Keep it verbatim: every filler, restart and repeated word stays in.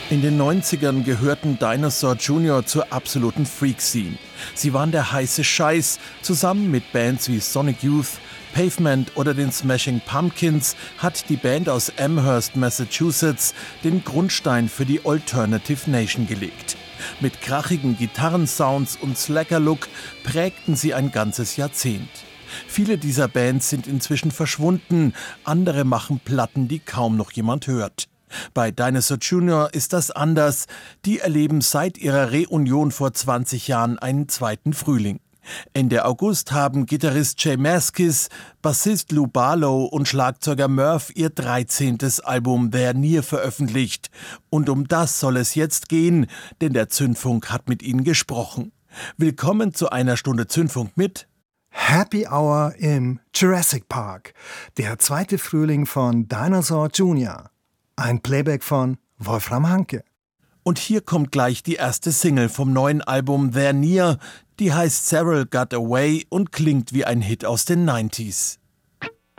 In den neunzigern gehörten Dinosaur Junior zur absoluten Freak-Scene. Sie waren der heiße Scheiß. Zusammen mit Bands wie Sonic Youth, Pavement oder den Smashing Pumpkins hat die Band aus Amherst, Massachusetts, den Grundstein für die Alternative Nation gelegt. Mit krachigen Gitarrensounds und Slacker-Look prägten sie ein ganzes Jahrzehnt. Viele dieser Bands sind inzwischen verschwunden, andere machen Platten, die kaum noch jemand hört. Bei Dinosaur Junior ist das anders. Die erleben seit ihrer Reunion vor zwanzig Jahren einen zweiten Frühling. Ende August haben Gitarrist Jay Mascis, Bassist Lou Barlow und Schlagzeuger Murph ihr dreizehntes Album There Near veröffentlicht. Und um das soll es jetzt gehen, denn der Zündfunk hat mit ihnen gesprochen. Willkommen zu einer Stunde Zündfunk mit Happy Hour im Jurassic Park, der zweite Frühling von Dinosaur Junior. Ein Playback von Wolfram Hanke. Und hier kommt gleich die erste Single vom neuen Album There Near. Die heißt Cyril Got Away und klingt wie ein Hit aus den neunziger.